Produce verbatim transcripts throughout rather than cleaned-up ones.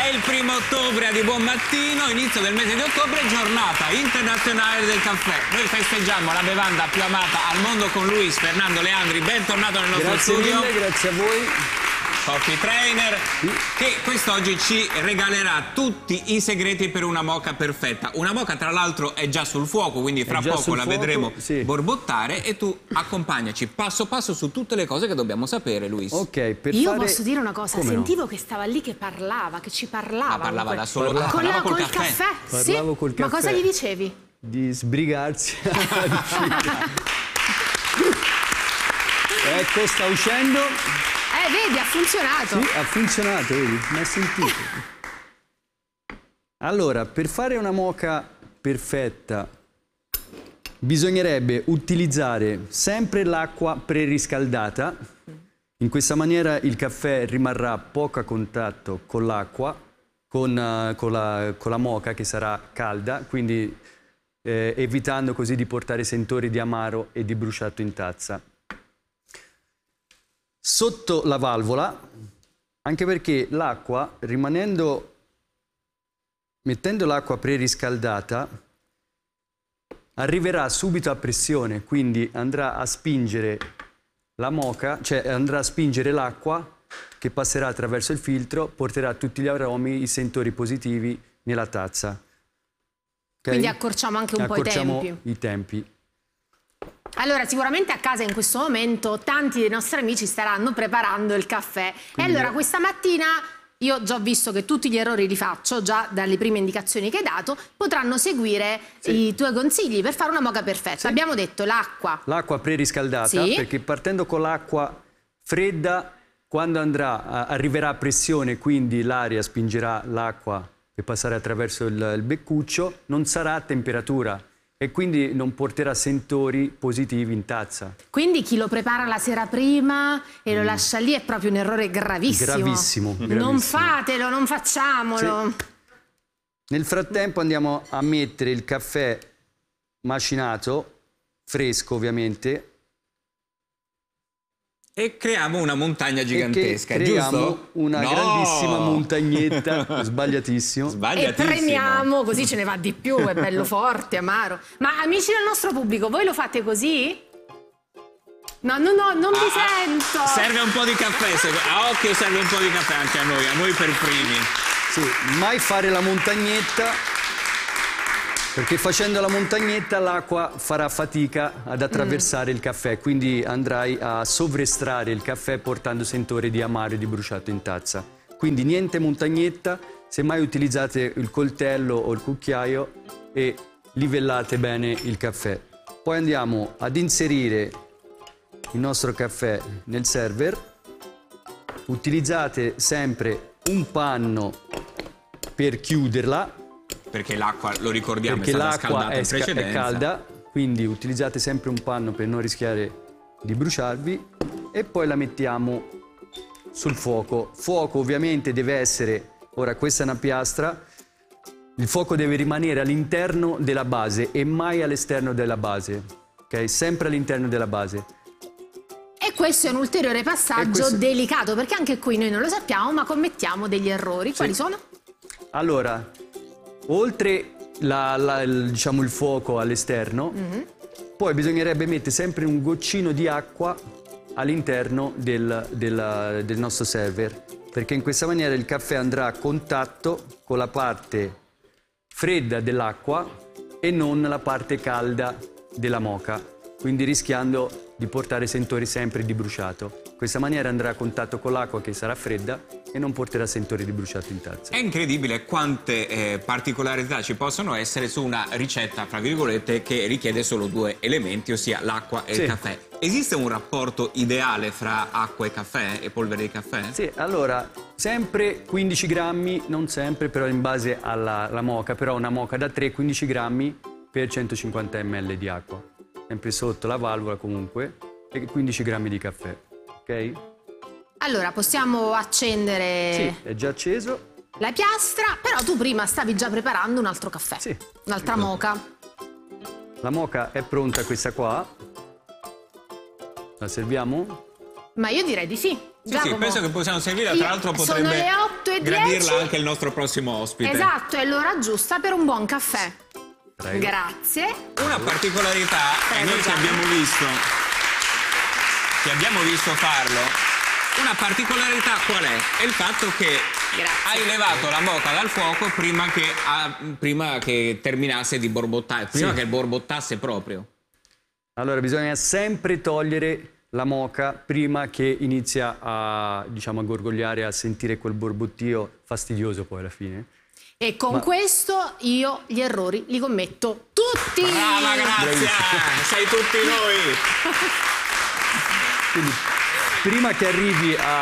È il primo ottobre di buon mattino, inizio del mese di ottobre, giornata internazionale del caffè. Noi festeggiamo la bevanda più amata al mondo con Luis Fernando Leandri. Bentornato nel nostro grazie studio. Grazie mille, grazie a voi. Coffee Trainer, che quest'oggi ci regalerà tutti i segreti per una moka perfetta. Una moka tra l'altro è già sul fuoco, quindi fra poco la fuoco, vedremo sì. borbottare, e tu accompagnaci passo passo su tutte le cose che dobbiamo sapere, Luis. Ok, per Io fare... posso dire una cosa, Come sentivo no? che stava lì che parlava, che ci parlava. Ma parlava da solo, parlava. Con parlava la, col col caffè. caffè. Parlavo sì? col caffè. Ma cosa gli dicevi? Di sbrigarsi. Ecco, sta uscendo. Eh, vedi, ha funzionato. Sì, ha funzionato, vedi, mi hai sentito. Allora, per fare una moka perfetta bisognerebbe utilizzare sempre l'acqua preriscaldata. In questa maniera il caffè rimarrà poco a contatto con l'acqua, con, uh, con, la, con la moka che sarà calda, quindi eh, evitando così di portare sentori di amaro e di bruciato in tazza. Sotto la valvola, anche perché l'acqua, rimanendo, mettendo l'acqua preriscaldata, arriverà subito a pressione, quindi andrà a spingere la moka, cioè andrà a spingere l'acqua che passerà attraverso il filtro, porterà tutti gli aromi, i sentori positivi nella tazza. Okay? Quindi accorciamo anche un accorciamo po' i tempi. i tempi. Allora, sicuramente a casa in questo momento tanti dei nostri amici staranno preparando il caffè. Quindi... E allora questa mattina io già ho visto che tutti gli errori li faccio, già dalle prime indicazioni che hai dato, potranno seguire sì. i tuoi consigli per fare una moka perfetta. Sì. Abbiamo detto l'acqua. L'acqua preriscaldata, sì. perché partendo con l'acqua fredda, quando andrà, arriverà a pressione, quindi l'aria spingerà l'acqua per passare attraverso il, il beccuccio, non sarà a temperatura. E quindi non porterà sentori positivi in tazza. Quindi chi lo prepara la sera prima e lo mm. lascia lì è proprio un errore gravissimo. Gravissimo. gravissimo. Non fatelo, non facciamolo. Sì. Nel frattempo andiamo a mettere il caffè macinato, fresco ovviamente. E creiamo una montagna gigantesca, e creiamo giusto? una no! grandissima montagnetta, sbagliatissimo. Sbagliatissimo. E premiamo, così ce ne va di più, è bello forte, amaro. Ma amici del nostro pubblico, voi lo fate così? No, no, no, non ah, vi sento. Serve un po' di caffè, a occhio serve un po' di caffè anche a noi, a noi per primi. Sì, mai fare la montagnetta, perché facendo la montagnetta l'acqua farà fatica ad attraversare mm. il caffè, quindi andrai a sovrestrarre il caffè portando sentore di amaro e di bruciato in tazza. Quindi niente montagnetta, semmai utilizzate il coltello o il cucchiaio e livellate bene il caffè. Poi andiamo ad inserire il nostro caffè nel server. Utilizzate sempre un panno per chiuderla, perché l'acqua, lo ricordiamo, perché è stata l'acqua scaldata è, in precedenza. è calda, quindi utilizzate sempre un panno per non rischiare di bruciarvi, e poi la mettiamo sul fuoco. Fuoco ovviamente deve essere, ora questa è una piastra, il fuoco deve rimanere all'interno della base e mai all'esterno della base, ok? Sempre all'interno della base. E questo è un ulteriore passaggio questo... delicato, perché anche qui noi non lo sappiamo, ma commettiamo degli errori. Quali sì. sono? Allora, oltre la, la, il, diciamo, il fuoco all'esterno, mm-hmm. poi bisognerebbe mettere sempre un goccino di acqua all'interno del, del, del nostro server, perché in questa maniera il caffè andrà a contatto con la parte fredda dell'acqua e non la parte calda della moka, quindi rischiando di portare sentori sempre di bruciato. In questa maniera andrà a contatto con l'acqua che sarà fredda e non porterà sentori di bruciato in tazza. È incredibile quante eh, particolarità ci possono essere su una ricetta, fra virgolette, che richiede solo due elementi, ossia l'acqua e sì. il caffè. Esiste un rapporto ideale fra acqua e caffè e polvere di caffè? Sì, allora, sempre quindici grammi, non sempre, però in base alla, alla moka, però una moka da tre, quindici grammi per centocinquanta millilitri di acqua. Sempre sotto la valvola comunque, e quindici grammi di caffè, ok? Allora, possiamo accendere... Sì, è già acceso. La piastra, però tu prima stavi già preparando un altro caffè. Sì. Un'altra esatto. moka. La moka è pronta, questa qua. La serviamo? Ma io direi di sì. Sì, sì, penso che possiamo servirla, tra l'altro potrebbe sono le otto e gradirla dieci. anche il nostro prossimo ospite. Esatto, è l'ora giusta per un buon caffè. Prego. Grazie. Una particolarità, e Prego, noi ti Gianni. abbiamo visto, ti abbiamo visto farlo, una particolarità qual è? È il fatto che Grazie. hai levato la moka dal fuoco prima che, a, prima che terminasse di borbottare, prima Sì. che borbottasse proprio. Allora, bisogna sempre togliere la moka prima che inizia a, diciamo, a gorgogliare, a sentire quel borbottio fastidioso poi alla fine. E con Ma- questo io gli errori li commetto tutti. Brava Grazia, sei tutti noi. Quindi, prima che arrivi a,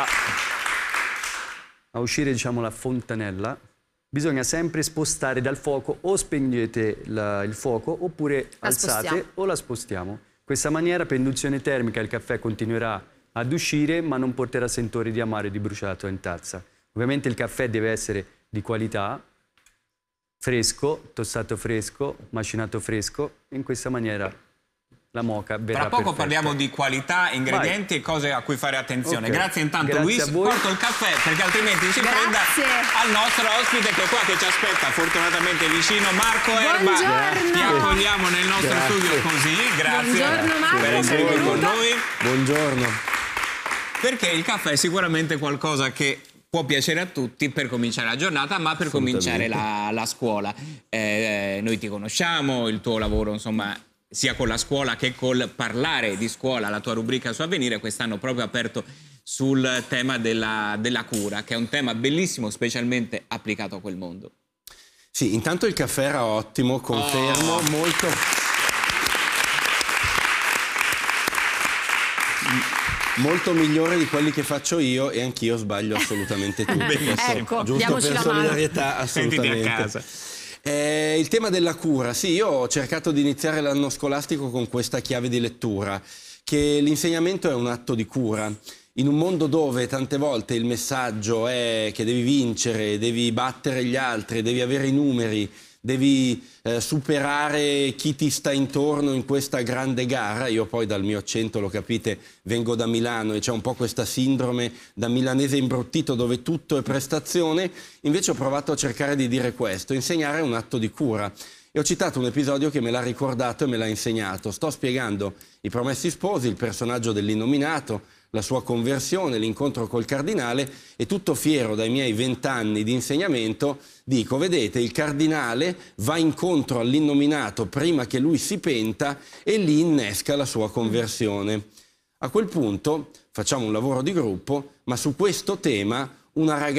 a uscire, diciamo, la fontanella, bisogna sempre spostare dal fuoco, o spegnete la- il fuoco oppure La alzate spostiamo. o la spostiamo. In questa maniera, per induzione termica, il caffè continuerà ad uscire, ma non porterà sentore di amaro e di bruciato in tazza. Ovviamente il caffè deve essere di qualità, fresco, tostato fresco, macinato fresco. In questa maniera la moka verrà Tra poco perfetta. parliamo di qualità, ingredienti e cose a cui fare attenzione. Ok. Grazie intanto Grazie Luis, a voi. porto il caffè perché altrimenti si Grazie. prenda al nostro ospite che è qua che ci aspetta fortunatamente vicino, Marco Erba. Buongiorno. Ti accogliamo nel nostro Grazie. studio così, grazie Buongiorno, Marco, per essere qui con benvenuto. noi. Buongiorno. Perché il caffè è sicuramente qualcosa che può piacere a tutti per cominciare la giornata, ma per cominciare la, la scuola. Eh, noi ti conosciamo, il tuo lavoro, insomma, sia con la scuola che col parlare di scuola, la tua rubrica su Avvenire, quest'anno proprio aperto sul tema della, della cura, che è un tema bellissimo, specialmente applicato a quel mondo. Sì, intanto il caffè era ottimo, confermo, Oh. molto... molto migliore di quelli che faccio io, e anch'io sbaglio assolutamente tutto. Questo, Ecco, giusto diamoci per la mano. solidarietà, Sentiti assolutamente. a casa. Eh, il tema della cura, sì, io ho cercato di iniziare l'anno scolastico con questa chiave di lettura, che l'insegnamento è un atto di cura. In un mondo dove tante volte il messaggio è che devi vincere, devi battere gli altri, devi avere i numeri, devi eh, superare chi ti sta intorno in questa grande gara. Io poi dal mio accento, lo capite, vengo da Milano e c'è un po' questa sindrome da milanese imbruttito dove tutto è prestazione. Invece ho provato a cercare di dire questo: insegnare è un atto di cura. E ho citato un episodio che me l'ha ricordato e me l'ha insegnato. Sto spiegando I Promessi Sposi, il personaggio dell'innominato, la sua conversione, l'incontro col cardinale, e tutto fiero dai miei vent'anni di insegnamento dico: vedete, il cardinale va incontro all'innominato prima che lui si penta e lì innesca la sua conversione. A quel punto facciamo un lavoro di gruppo, ma su questo tema una ragazza